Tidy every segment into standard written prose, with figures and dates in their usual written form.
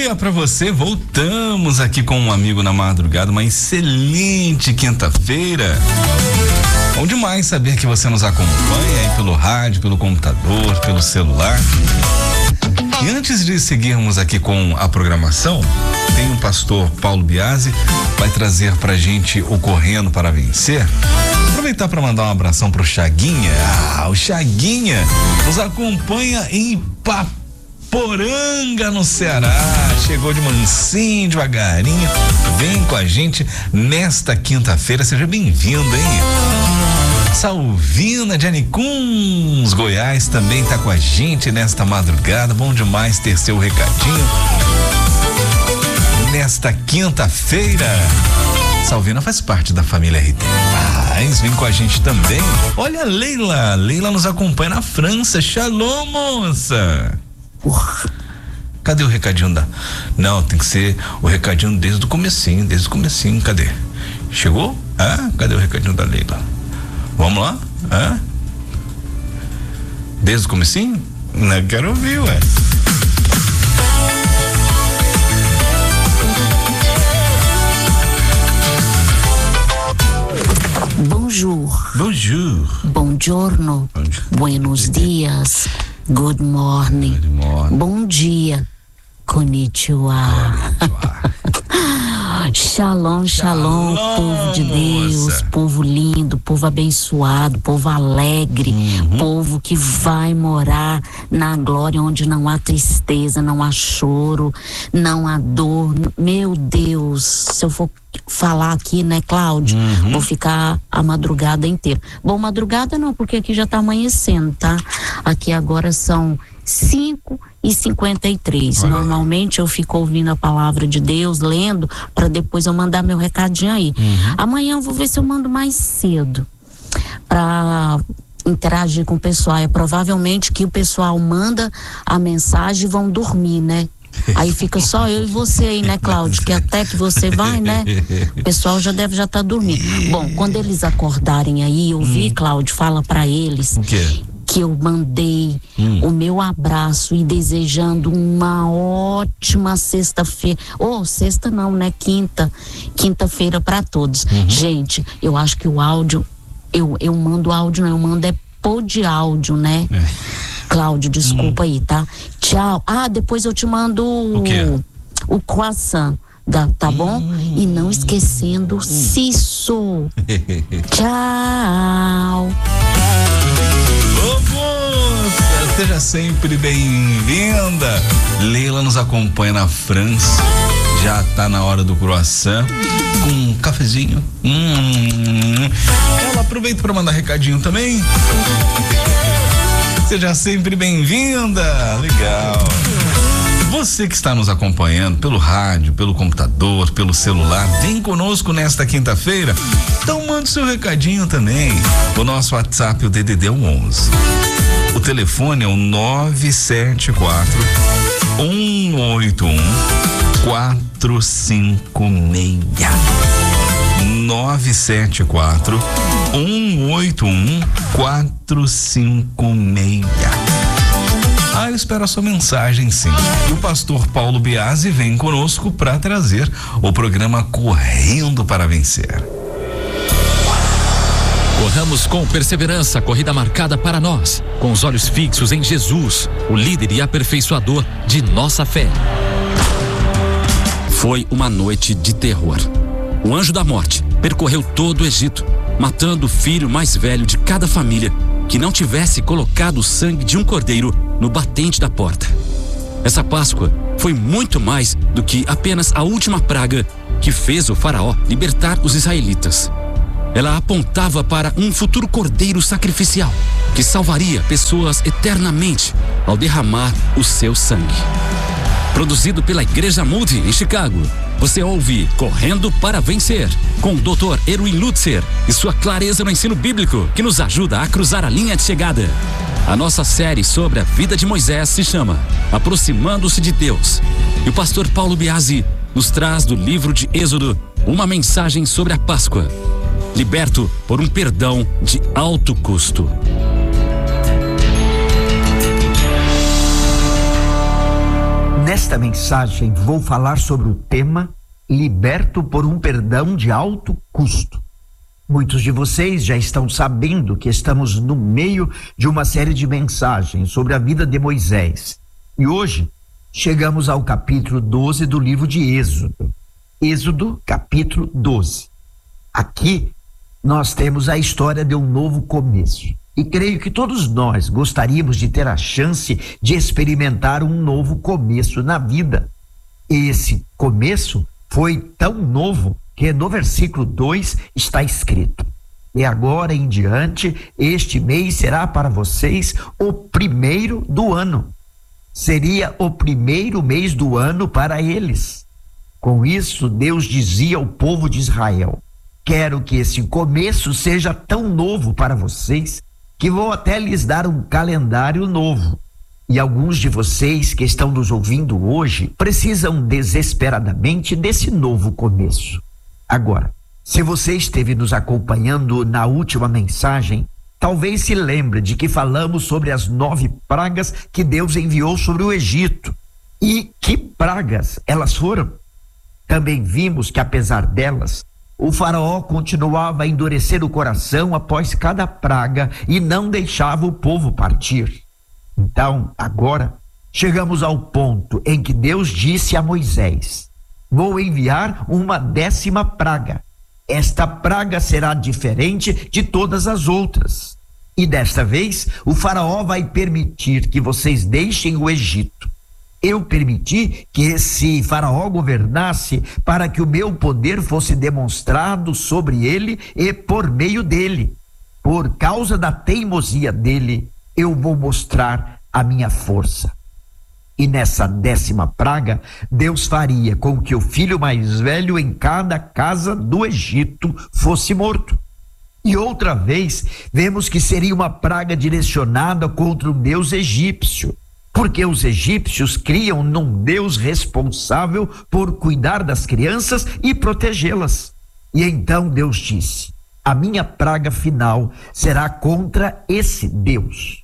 dia pra você. Voltamos aqui com um amigo na madrugada. Uma excelente quinta-feira. Bom demais saber que você nos acompanha aí pelo rádio, pelo computador, pelo celular. E antes de seguirmos aqui com a programação, tem o pastor Paulo Biasi, vai trazer pra gente o Correndo para Vencer. Aproveitar para mandar um abração pro Chaguinha. O Chaguinha nos acompanha em Ipaporanga, no Ceará. Chegou de mansinho, devagarinho. Vem com a gente nesta quinta-feira. Seja bem-vindo, hein? Salvina de Anicuns, Goiás, também tá com a gente nesta madrugada. Bom demais ter seu recadinho nesta quinta-feira. Salvina faz parte da família RT. Mas vem com a gente também. Olha a Leila. Leila nos acompanha na França. Shalom, moça. Cadê o recadinho da... Não, tem que ser o recadinho desde o comecinho. Cadê? Chegou? Cadê o recadinho da Leila? Vamos lá? Desde o comecinho? Não quero ouvir, ué. Bonjour. Bonjour. Buongiorno. Buenos dias. Good morning. Bom dia. Konnichiwa. Shalom, shalom, povo de Deus, moça. Povo lindo, povo abençoado, povo alegre, povo que vai morar na glória onde não há tristeza, não há choro, não há dor. Meu Deus, se eu for falar aqui, né, Cláudio, vou ficar a madrugada inteira. Bom, madrugada não, porque aqui já tá amanhecendo, tá? Aqui agora são 5h53. Normalmente eu fico ouvindo a palavra de Deus, lendo, para depois eu mandar meu recadinho aí. Amanhã eu vou ver se eu mando mais cedo para interagir com o pessoal. É provavelmente que o pessoal manda a mensagem e vão dormir, né? Aí fica só eu e você aí, né, Cláudio? Que até que você vai, né? O pessoal já deve estar dormindo. Bom, quando eles acordarem aí, eu vi, Cláudio, fala para eles que eu mandei o meu abraço e desejando uma ótima sexta-feira. Sexta não, né? Quinta-feira para todos. Gente, eu acho que o áudio, eu mando áudio, não, eu mando pô de áudio, né? Cláudio, desculpa aí, tá? Tchau. Depois eu te mando o croissant, tá bom? E não esquecendo Cisso. Tchau. Moça, seja sempre bem-vinda. Leila nos acompanha na França. Já tá na hora do croissant com um cafezinho. Ela aproveita para mandar recadinho também. Seja sempre bem-vinda. Legal. Você que está nos acompanhando pelo rádio, pelo computador, pelo celular, vem conosco nesta quinta-feira. Então mande seu recadinho também. O nosso WhatsApp, o DDD é o 11. O telefone é o 974 181 456. 974 181 456. Eu espero a sua mensagem, sim. E o pastor Paulo Biasi vem conosco para trazer o programa Correndo para Vencer. Corramos com perseverança a corrida marcada para nós, com os olhos fixos em Jesus, o líder e aperfeiçoador de nossa fé. Foi uma noite de terror. O anjo da morte percorreu todo o Egito, matando o filho mais velho de cada família que não tivesse colocado o sangue de um cordeiro no batente da porta. Essa Páscoa foi muito mais do que apenas a última praga que fez o faraó libertar os israelitas. Ela apontava para um futuro cordeiro sacrificial que salvaria pessoas eternamente ao derramar o seu sangue. Produzido pela Igreja Moody em Chicago, você ouve Correndo para Vencer, com o Dr. Erwin Lutzer e sua clareza no ensino bíblico que nos ajuda a cruzar a linha de chegada. A nossa série sobre a vida de Moisés se chama Aproximando-se de Deus. E o pastor Paulo Biasi nos traz do livro de Êxodo uma mensagem sobre a Páscoa, liberto por um perdão de alto custo. Nesta mensagem vou falar sobre o tema Liberto por um perdão de alto custo. Muitos de vocês já estão sabendo que estamos no meio de uma série de mensagens sobre a vida de Moisés. E hoje chegamos ao capítulo 12 do livro de Êxodo. Êxodo, capítulo 12. Aqui nós temos a história de um novo começo. E creio que todos nós gostaríamos de ter a chance de experimentar um novo começo na vida. Esse começo foi tão novo que no versículo 2 está escrito: e agora em diante, este mês será para vocês o primeiro do ano. Seria o primeiro mês do ano para eles. Com isso, Deus dizia ao povo de Israel: quero que esse começo seja tão novo para vocês que vou até lhes dar um calendário novo. E alguns de vocês que estão nos ouvindo hoje precisam desesperadamente desse novo começo. Agora, se você esteve nos acompanhando na última mensagem, talvez se lembre de que falamos sobre as 9 pragas que Deus enviou sobre o Egito. E que pragas elas foram? Também vimos que, apesar delas, o faraó continuava a endurecer o coração após cada praga e não deixava o povo partir. Então, agora, chegamos ao ponto em que Deus disse a Moisés: vou enviar uma 10ª praga. Esta praga será diferente de todas as outras. E desta vez, o faraó vai permitir que vocês deixem o Egito. Eu permiti que esse faraó governasse para que o meu poder fosse demonstrado sobre ele e por meio dele. Por causa da teimosia dele, eu vou mostrar a minha força. E nessa 10ª praga, Deus faria com que o filho mais velho em cada casa do Egito fosse morto. E outra vez, vemos que seria uma praga direcionada contra o deus egípcio, porque os egípcios criam num Deus responsável por cuidar das crianças e protegê-las. E então Deus disse: a minha praga final será contra esse Deus.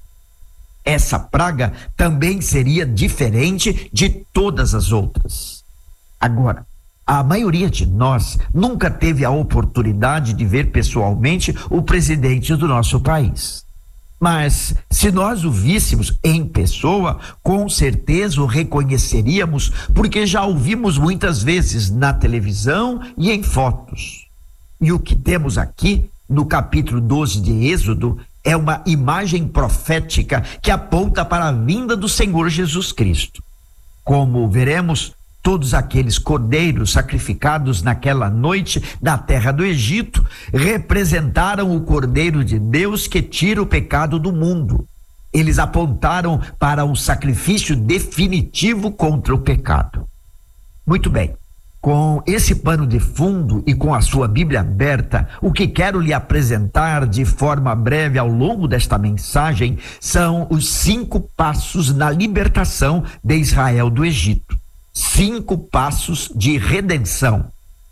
Essa praga também seria diferente de todas as outras. Agora, a maioria de nós nunca teve a oportunidade de ver pessoalmente o presidente do nosso país. Mas, se nós o víssemos em pessoa, com certeza o reconheceríamos, porque já o vimos muitas vezes na televisão e em fotos. E o que temos aqui, no capítulo 12 de Êxodo, é uma imagem profética que aponta para a vinda do Senhor Jesus Cristo. Como veremos, todos aqueles cordeiros sacrificados naquela noite na terra do Egito representaram o Cordeiro de Deus que tira o pecado do mundo. Eles apontaram para um sacrifício definitivo contra o pecado. Muito bem, com esse pano de fundo e com a sua Bíblia aberta, o que quero lhe apresentar de forma breve ao longo desta mensagem são os 5 passos na libertação de Israel do Egito. 5 passos de redenção,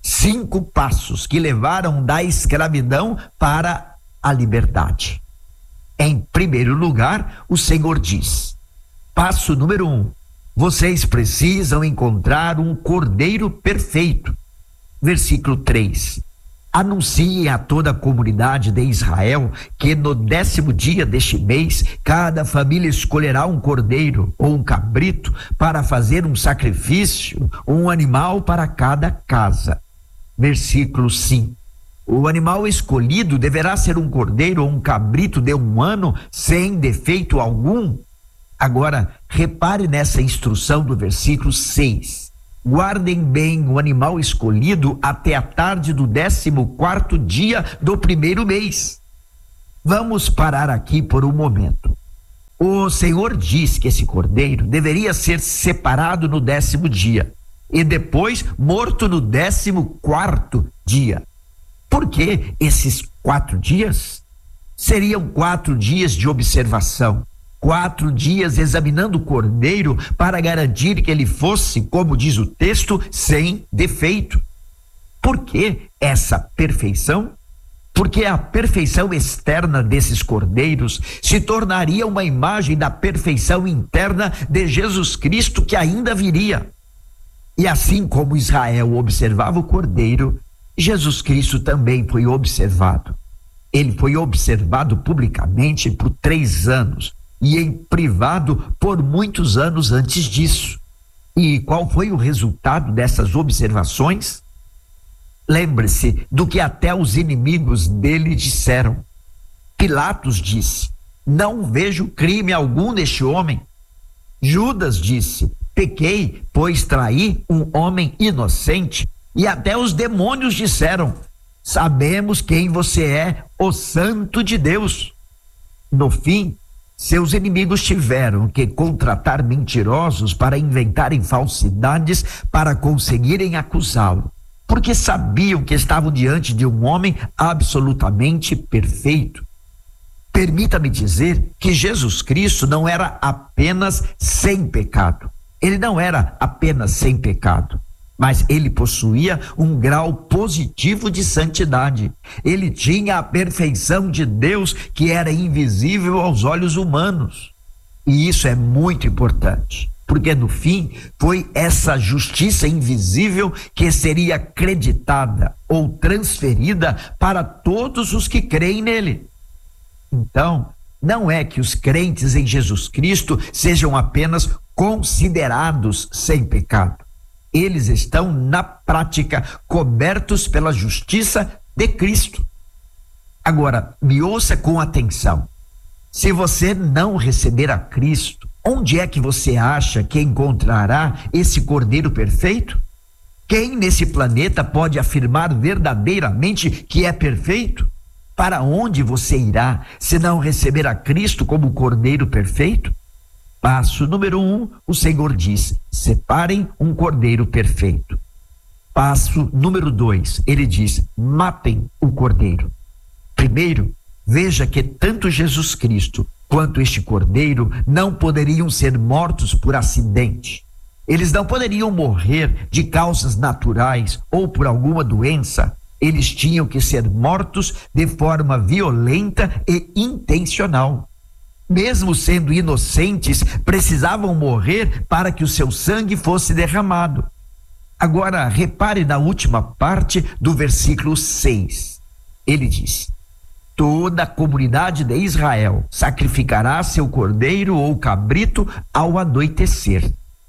5 passos que levaram da escravidão para a liberdade. Em primeiro lugar, o Senhor diz: passo número 1, vocês precisam encontrar um cordeiro perfeito. Versículo 3, anunciem a toda a comunidade de Israel que no 10º dia deste mês, cada família escolherá um cordeiro ou um cabrito para fazer um sacrifício, um animal para cada casa. Versículo 5, o animal escolhido deverá ser um cordeiro ou um cabrito de 1 ano, sem defeito algum. Agora, repare nessa instrução do versículo 6. Guardem bem o animal escolhido até a tarde do 14º dia do primeiro mês. Vamos parar aqui por um momento. O Senhor diz que esse cordeiro deveria ser separado no 10º dia e depois morto no 14º dia. Por que esses 4 dias? Seriam 4 dias de observação. 4 dias examinando o cordeiro para garantir que ele fosse, como diz o texto, sem defeito. Por que essa perfeição? porque a perfeição externa desses cordeiros se tornaria uma imagem da perfeição interna de Jesus Cristo que ainda viria. E assim como Israel observava o cordeiro, Jesus Cristo também foi observado. Ele foi observado publicamente por 3 anos e em privado por muitos anos antes disso. E qual foi o resultado dessas observações? Lembre-se do que até os inimigos dele disseram. Pilatos disse: não vejo crime algum neste homem. Judas disse: pequei, pois traí um homem inocente. E até os demônios disseram: sabemos quem você é, o Santo de Deus. No fim, seus inimigos tiveram que contratar mentirosos para inventarem falsidades para conseguirem acusá-lo, porque sabiam que estavam diante de um homem absolutamente perfeito. Permita-me dizer que Jesus Cristo não era apenas sem pecado. Ele não era apenas sem pecado, mas ele possuía um grau positivo de santidade. Ele tinha a perfeição de Deus que era invisível aos olhos humanos. E isso é muito importante, porque no fim foi essa justiça invisível que seria acreditada ou transferida para todos os que creem nele. Então, não é que os crentes em Jesus Cristo sejam apenas considerados sem pecado. Eles estão, na prática, cobertos pela justiça de Cristo. Agora, me ouça com atenção. Se você não receber a Cristo, onde é que você acha que encontrará esse Cordeiro perfeito? Quem nesse planeta pode afirmar verdadeiramente que é perfeito? Para onde você irá se não receber a Cristo como Cordeiro perfeito? Passo número 1, o Senhor diz: separem um cordeiro perfeito. Passo número 2, ele diz: matem o cordeiro. Primeiro, veja que tanto Jesus Cristo quanto este cordeiro não poderiam ser mortos por acidente. Eles não poderiam morrer de causas naturais ou por alguma doença. Eles tinham que ser mortos de forma violenta e intencional. Mesmo sendo inocentes, precisavam morrer para que o seu sangue fosse derramado. Agora, repare na última parte do versículo 6. Ele diz: toda a comunidade de Israel sacrificará seu cordeiro ou cabrito ao anoitecer.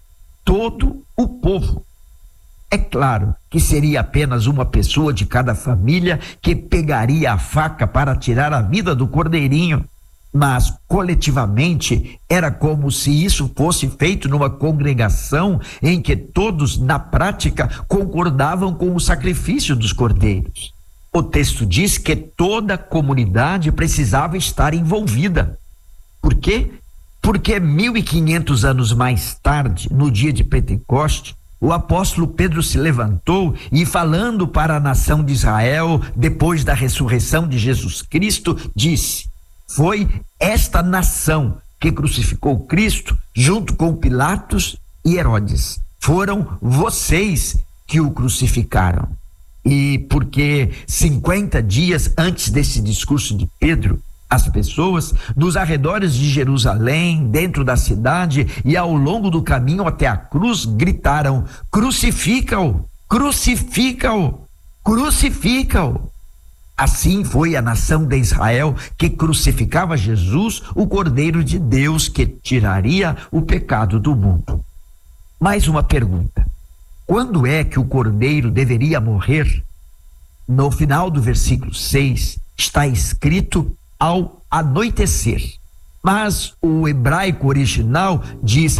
Todo o povo. É claro que seria apenas uma pessoa de cada família que pegaria a faca para tirar a vida do cordeirinho. Mas, coletivamente, era como se isso fosse feito numa congregação em que todos, na prática, concordavam com o sacrifício dos cordeiros. O texto diz que toda a comunidade precisava estar envolvida. Por quê? Porque 1500 anos mais tarde, no dia de Pentecoste, o apóstolo Pedro se levantou e, falando para a nação de Israel, depois da ressurreição de Jesus Cristo, disse: foi esta nação que crucificou Cristo junto com Pilatos e Herodes. Foram vocês que o crucificaram. E porque 50 dias antes desse discurso de Pedro, as pessoas nos arredores de Jerusalém, dentro da cidade e ao longo do caminho até a cruz gritaram: crucifica-o, crucifica-o, crucifica-o. Assim foi a nação de Israel que crucificava Jesus, o Cordeiro de Deus que tiraria o pecado do mundo. Mais uma pergunta: quando é que o Cordeiro deveria morrer? No final do versículo 6 está escrito: ao anoitecer. Mas o hebraico original diz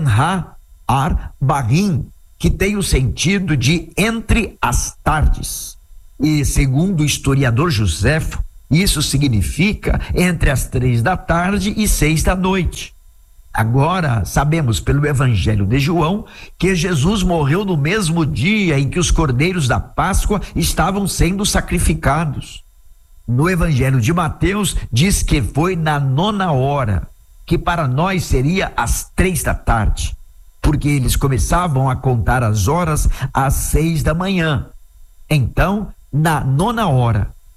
Ben-ha-ar-bahim, que tem o sentido de entre as tardes. E segundo o historiador Joséfo, isso significa entre as 3 da tarde e 6 da noite. Agora, sabemos pelo Evangelho de João que Jesus morreu no mesmo dia em que os cordeiros da Páscoa estavam sendo sacrificados. No Evangelho de Mateus diz que foi na 9ª hora, que para nós seria às 3 da tarde, porque eles começavam a contar as horas às 6 da manhã. Então, na 9ª hora,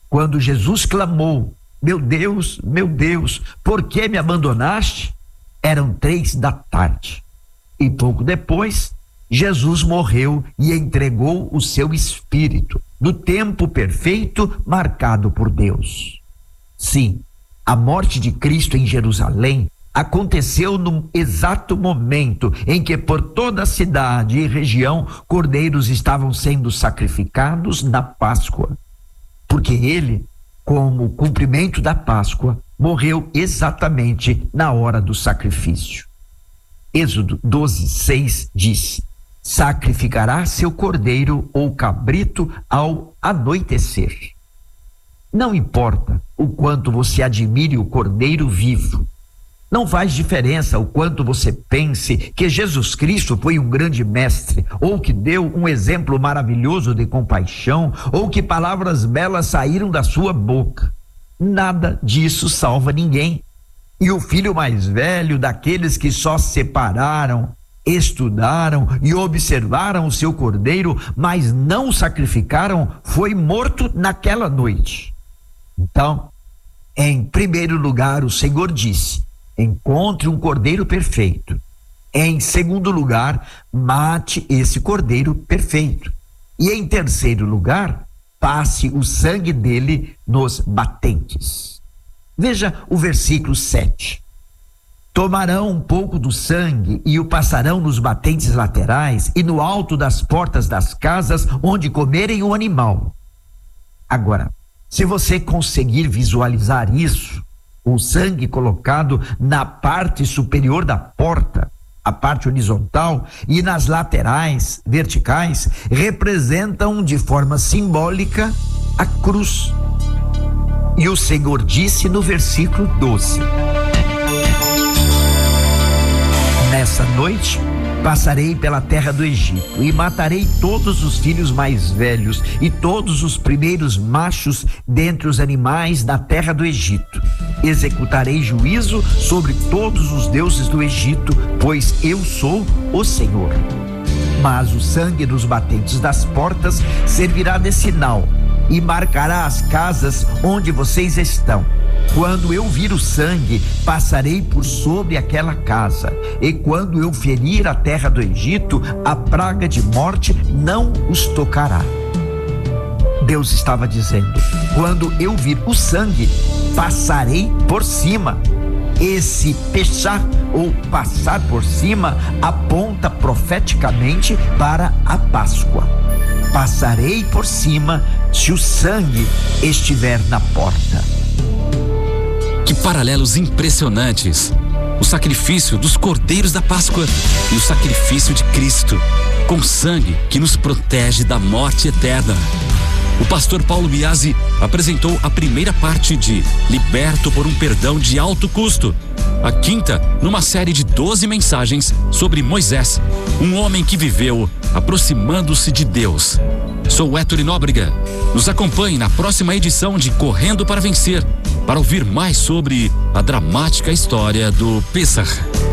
quando Jesus clamou: meu Deus, por que me abandonaste? Eram 3 da tarde. E pouco depois, Jesus morreu e entregou o seu espírito no tempo perfeito marcado por Deus. Sim, a morte de Cristo em Jerusalém aconteceu no exato momento em que por toda a cidade e região cordeiros estavam sendo sacrificados na Páscoa. Porque ele, como cumprimento da Páscoa, morreu exatamente na hora do sacrifício. Êxodo 12:6 diz: sacrificará seu cordeiro ou cabrito ao anoitecer. Não importa o quanto você admire o cordeiro vivo, não faz diferença o quanto você pense que Jesus Cristo foi um grande mestre, ou que deu um exemplo maravilhoso de compaixão, ou que palavras belas saíram da sua boca. Nada disso salva ninguém. E o filho mais velho daqueles que só separaram, estudaram e observaram o seu cordeiro, mas não o sacrificaram, foi morto naquela noite. Então, em primeiro lugar, o Senhor disse: encontre um cordeiro perfeito. Em segundo lugar, mate esse cordeiro perfeito. E em terceiro lugar, passe o sangue dele nos batentes. Veja o versículo 7. Tomarão um pouco do sangue e o passarão nos batentes laterais e no alto das portas das casas onde comerem o animal. Agora, se você conseguir visualizar isso, o sangue colocado na parte superior da porta, a parte horizontal, e nas laterais, verticais, representam de forma simbólica a cruz. E o Senhor disse no versículo 12: nessa noite passarei pela terra do Egito e matarei todos os filhos mais velhos e todos os primeiros machos dentre os animais da terra do Egito. Executarei juízo sobre todos os deuses do Egito, pois eu sou o Senhor. Mas o sangue dos batentes das portas servirá de sinal e marcará as casas onde vocês estão. Quando eu vir o sangue, passarei por sobre aquela casa, e quando eu ferir a terra do Egito, a praga de morte não os tocará. Deus estava dizendo: quando eu vir o sangue, passarei por cima. Esse pechar ou passar por cima aponta profeticamente para a Páscoa. Passarei por cima se o sangue estiver na porta. Que paralelos impressionantes! O sacrifício dos cordeiros da Páscoa e o sacrifício de Cristo, com sangue que nos protege da morte eterna. O pastor Paulo Biasi apresentou a primeira parte de Liberto por um Perdão de Alto Custo, a quinta numa série de 12 mensagens sobre Moisés, um homem que viveu aproximando-se de Deus. Sou Héctor Nóbrega. Nos acompanhe na próxima edição de Correndo para Vencer, para ouvir mais sobre a dramática história do Pêssar.